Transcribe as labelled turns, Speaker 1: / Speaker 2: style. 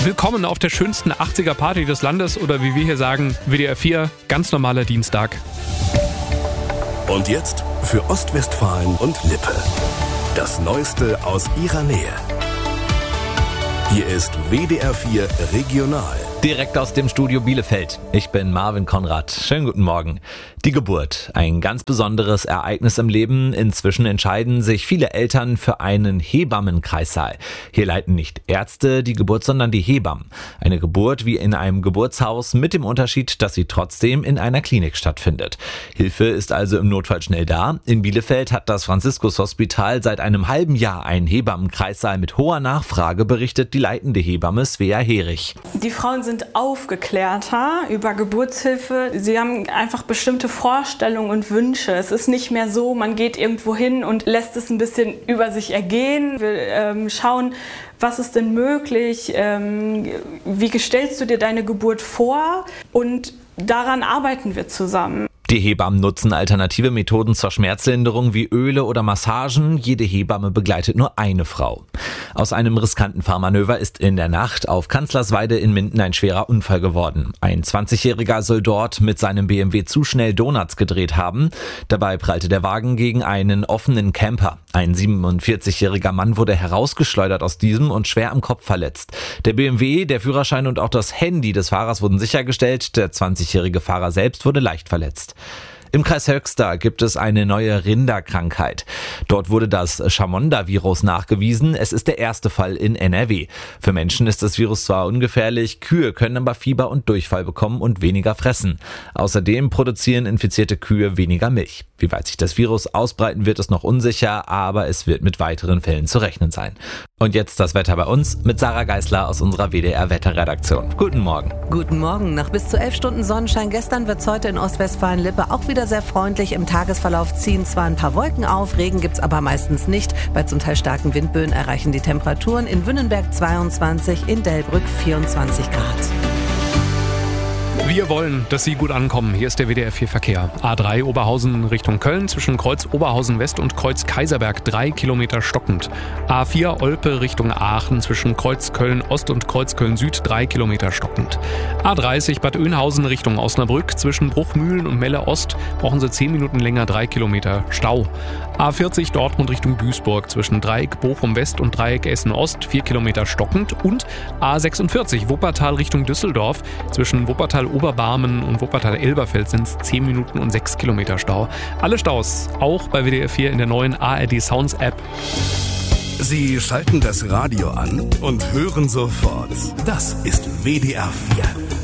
Speaker 1: Willkommen auf der schönsten 80er-Party des Landes oder wie wir hier sagen, WDR 4, ganz normaler Dienstag.
Speaker 2: Und jetzt für Ostwestfalen und Lippe. Das Neueste aus ihrer Nähe. Hier ist WDR 4 Regional.
Speaker 3: Direkt aus dem Studio Bielefeld. Ich bin Marvin Konrad. Schönen guten Morgen. Die Geburt, ein ganz besonderes Ereignis im Leben. Inzwischen entscheiden sich viele Eltern für einen Hebammenkreissaal. Hier leiten nicht Ärzte die Geburt, sondern die Hebammen. Eine Geburt wie in einem Geburtshaus mit dem Unterschied, dass sie trotzdem in einer Klinik stattfindet. Hilfe ist also im Notfall schnell da. In Bielefeld hat das Franziskus-Hospital seit einem halben Jahr einen Hebammenkreissaal mit hoher Nachfrage, berichtet die leitende Hebamme Svea Herich.
Speaker 4: Die Frauen sind aufgeklärter über Geburtshilfe. Sie haben einfach bestimmte Vorstellungen und Wünsche. Es ist nicht mehr so, man geht irgendwo hin und lässt es ein bisschen über sich ergehen. Wir schauen, was ist denn möglich? Wie stellst du dir deine Geburt vor? Und daran arbeiten wir zusammen.
Speaker 3: Die Hebammen nutzen alternative Methoden zur Schmerzlinderung wie Öle oder Massagen. Jede Hebamme begleitet nur eine Frau. Aus einem riskanten Fahrmanöver ist in der Nacht auf Kanzlersweide in Minden ein schwerer Unfall geworden. Ein 20-Jähriger soll dort mit seinem BMW zu schnell Donuts gedreht haben. Dabei prallte der Wagen gegen einen offenen Camper. Ein 47-jähriger Mann wurde herausgeschleudert aus diesem und schwer am Kopf verletzt. Der BMW, der Führerschein und auch das Handy des Fahrers wurden sichergestellt. Der 20-jährige Fahrer selbst wurde leicht verletzt. Im Kreis Höxter gibt es eine neue Rinderkrankheit. Dort wurde das Chamonda-Virus nachgewiesen. Es ist der erste Fall in NRW. Für Menschen ist das Virus zwar ungefährlich, Kühe können aber Fieber und Durchfall bekommen und weniger fressen. Außerdem produzieren infizierte Kühe weniger Milch. Wie weit sich das Virus ausbreiten wird, ist noch unsicher, aber es wird mit weiteren Fällen zu rechnen sein. Und jetzt das Wetter bei uns mit Sarah Geisler aus unserer WDR-Wetterredaktion. Guten Morgen.
Speaker 5: Guten Morgen. Nach bis zu 11 Stunden Sonnenschein gestern wird es heute in Ostwestfalen-Lippe auch wieder sehr freundlich. Im Tagesverlauf ziehen zwar ein paar Wolken auf, Regen gibt's aber meistens nicht. Bei zum Teil starken Windböen erreichen die Temperaturen in Wünnenberg 22, in Delbrück 24 Grad.
Speaker 1: Wir wollen, dass Sie gut ankommen. Hier ist der WDR 4 Verkehr. A3 Oberhausen Richtung Köln zwischen Kreuz Oberhausen West und Kreuz Kaiserberg 3 Kilometer stockend. A4 Olpe Richtung Aachen zwischen Kreuz Köln Ost und Kreuz Köln Süd 3 Kilometer stockend. A30 Bad Oeynhausen Richtung Osnabrück zwischen Bruchmühlen und Melle Ost brauchen Sie 10 Minuten länger 3 Kilometer Stau. A40 Dortmund Richtung Duisburg zwischen Dreieck Bochum West und Dreieck Essen Ost 4 Kilometer stockend und A46 Wuppertal Richtung Düsseldorf zwischen Wuppertal Oberbarmen und Wuppertal-Elberfeld sind es 10 Minuten und 6 Kilometer Stau. Alle Staus auch bei WDR 4 in der neuen ARD Sounds App.
Speaker 2: Sie schalten das Radio an und hören sofort. Das ist WDR 4.